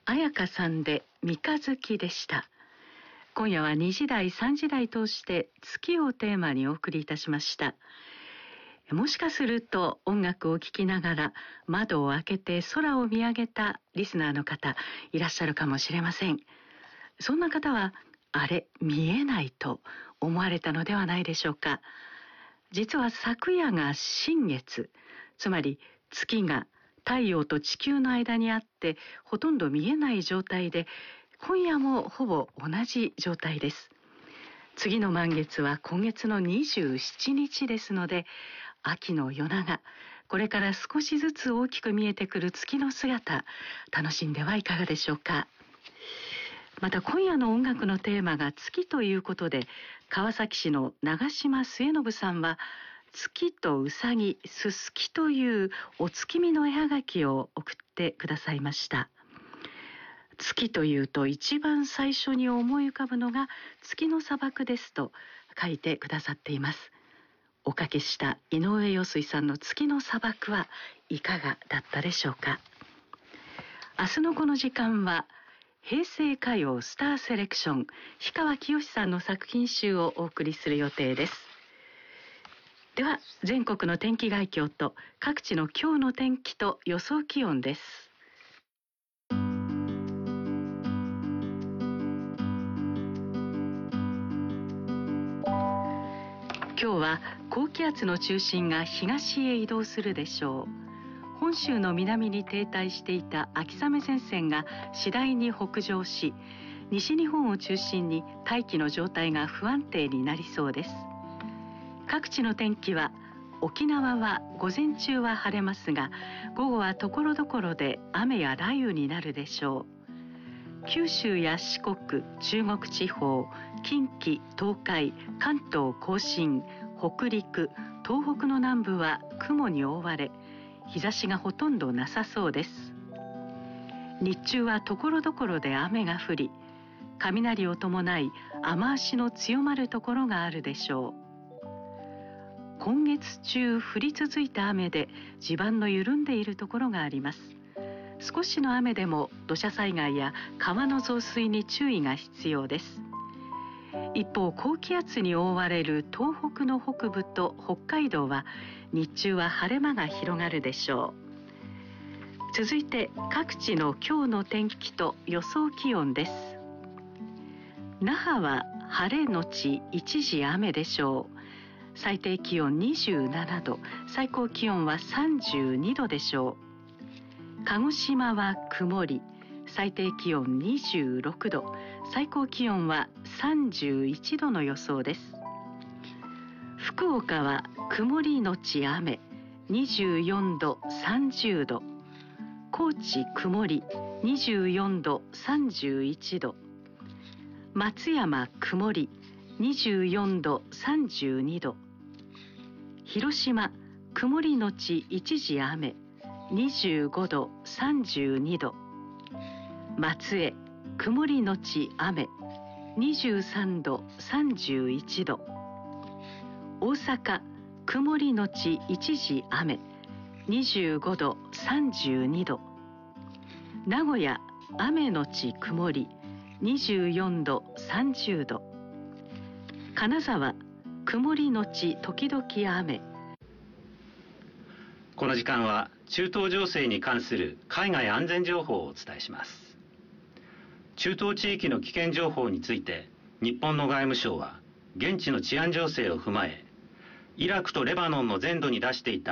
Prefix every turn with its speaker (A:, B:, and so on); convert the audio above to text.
A: 彩香さんで三日月でした。今夜は2時台3時台通して月をテーマにお送りいたしました。もしかすると音楽を聴きながら窓を開けて空を見上げたリスナーの方いらっしゃるかもしれません。そんな方はあれ見えないと思われたのではないでしょうか。実は昨夜が新月、つまり月が太陽と地球の間にあってほとんど見えない状態で、今夜もほぼ同じ状態です。次の満月は今月の27日ですので、秋の夜長、これから少しずつ大きく見えてくる月の姿、楽しんではいかがでしょうか。また今夜の音楽のテーマが月ということで、川崎市の長島末信さんは月とうさぎすすきというお月見の絵はがきを送ってくださいました。月というと一番最初に思い浮かぶのが月の砂漠ですと書いてくださっています。おかけした井上陽水さんの月の砂漠はいかがだったでしょうか。明日のこの時間は平成歌謡スターセレクション、氷川きよしさんの作品集をお送りする予定です。では全国の天気概況と各地の今日の天気と予想気温です。今日は高気圧の中心が東へ移動するでしょう。本州の南に停滞していた秋雨前線が次第に北上し、西日本を中心に大気の状態が不安定になりそうです。各地の天気は、沖縄は午前中は晴れますが、午後はところどころで雨や雷雨になるでしょう。九州や四国、中国地方、近畿、東海、関東甲信、北陸、東北の南部は雲に覆われ、日差しがほとんどなさそうです。日中はところどころで雨が降り、雷を伴い雨足の強まるところがあるでしょう。今月中降り続いた雨で地盤の緩んでいるところがあります。少しの雨でも土砂災害や川の増水に注意が必要です。一方、高気圧に覆われる東北の北部と北海道は日中は晴れ間が広がるでしょう。続いて各地の今日の天気と予想気温です。那覇は晴れのち一時雨でしょう。最低気温27度、最高気温は32度でしょう。鹿児島は曇り、最低気温26度、最高気温は31度の予想です。福岡は曇りのち雨、24度30度。高知曇り、24度31度。松山曇り、24度32度。広島曇りのち一時雨、25度32度。松江曇りのち雨、23度31度。大阪曇りのち一時雨、25度32度。名古屋雨のち曇り、24度30度。金沢曇りのち時々雨。
B: この時間は中東情勢に関する海外安全情報をお伝えします。中東地域の危険情報について日本の外務省は現地の治安情勢を踏まえ、イラクとレバノンの全土に出していた